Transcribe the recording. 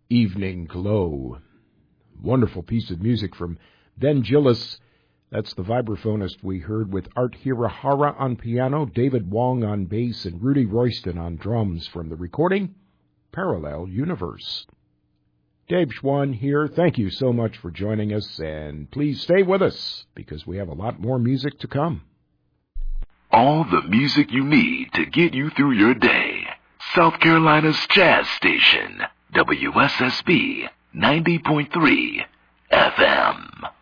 Evening Glow. Wonderful piece of music from Ben Gillis. That's the vibraphonist we heard, with Art Hirahara on piano, David Wong on bass, and Rudy Royston on drums, from the recording Parallel Universe. Dave Schwann here. Thank you so much for joining us, and please stay with us because we have a lot more music to come. All the music you need to get you through your day. South Carolina's Jazz Station, WSSB 90.3 FM.